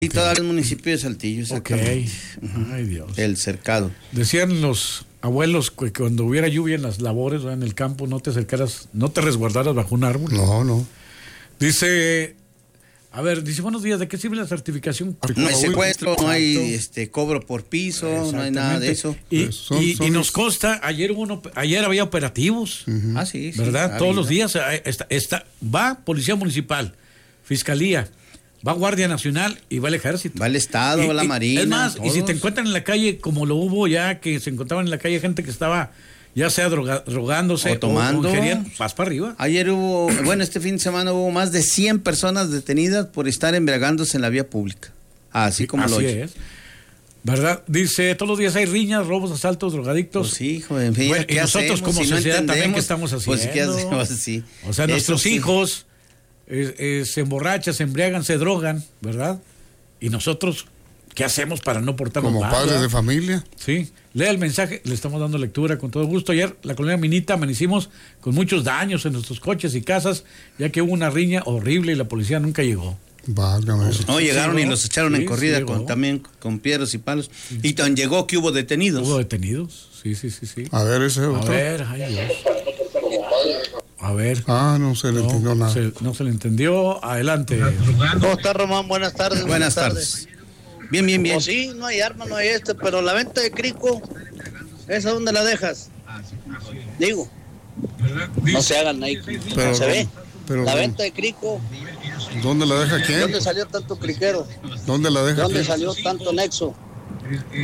Y todavía el municipio de Saltillo, exactamente. Ok. Ay, Dios. El cercado. Decían los abuelos que cuando hubiera lluvia en las labores, en el campo, no te acercaras, no te resguardaras bajo un árbol. No. Dice, buenos días, ¿de qué sirve la certificación? No hay secuestro, no hay Exacto. cobro por piso, no hay nada de eso. Y nos consta, ayer había operativos. Ah, sí. ¿Verdad? Todos los días va Policía Municipal, Fiscalía, va Guardia Nacional y va el Ejército. Va el Estado, va la Marina. Es más, todos. y si te encuentran en la calle, como lo hubo ya, que se encontraban en la calle gente que estaba ya sea drogándose o tomando, o ingiriendo, vas para arriba. Ayer este fin de semana hubo más de 100 personas detenidas por estar embriagándose en la vía pública. Así como lo oye. Es. ¿Verdad? Dice, todos los días hay riñas, robos, asaltos, drogadictos. Pues sí, joven. Bueno, y nosotros como sociedad también, ¿qué estamos haciendo? Pues ¿qué hacemos? Sí. O sea, nuestros sí. hijos se emborrachan, se embriagan, se drogan, ¿verdad? Y nosotros, ¿qué hacemos para no portarnos como mal? padres de familia. Sí, lea el mensaje, le estamos dando lectura con todo gusto. Ayer, la colonia Minita, amanecimos con muchos daños en nuestros coches y casas, ya que hubo una riña horrible y la policía nunca llegó. Válgame. No, llegaron y los echaron en corrida también con piedras y palos. Y tan llegó que hubo detenidos. Hubo detenidos, sí. A ver, ese otro. A ver, ay Dios. A ver. No se le entendió nada. No se le entendió. Adelante. ¿Cómo está, Román? Buenas tardes. Buenas tardes. Bien. Pues sí, no hay arma, no hay pero la venta de crico, ¿esa dónde la dejas? Digo, no se hagan ahí, Pero, se ve. pero, la venta de crico, ¿dónde la deja quién? ¿dónde salió tanto criquero? ¿Dónde la deja ¿Dónde quién? salió tanto nexo?